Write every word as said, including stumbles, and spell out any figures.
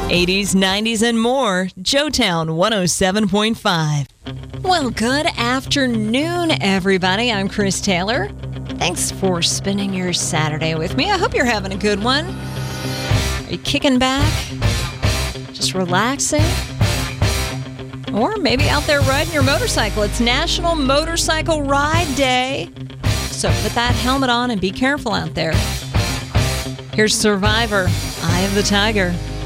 eighties, nineties, and more. Joetown one oh seven point five. Well, good afternoon, everybody. I'm Chris Taylor. Thanks for spending your Saturday with me. I hope you're having a good one. Are you kicking back? Just relaxing? Or maybe out there riding your motorcycle. It's National Motorcycle Ride Day. So put that helmet on and be careful out there. Here's Survivor, Eye of the Tiger.